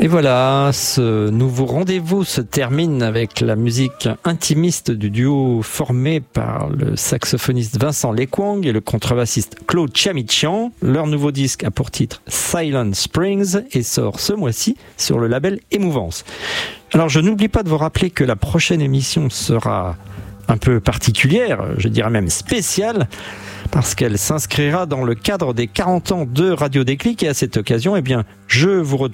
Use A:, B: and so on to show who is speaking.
A: Et voilà, ce nouveau rendez-vous se termine avec la musique intimiste du duo formé par le saxophoniste Vincent Lekwang et le contrebassiste Claude Chamichian. Leur nouveau disque a pour titre Silent Springs et sort ce mois-ci sur le label Émouvance. Alors je n'oublie pas de vous rappeler que la prochaine émission sera un peu particulière, je dirais même spéciale, parce qu'elle s'inscrira dans le cadre des 40 ans de Radio Déclic et à cette occasion, je vous retrouve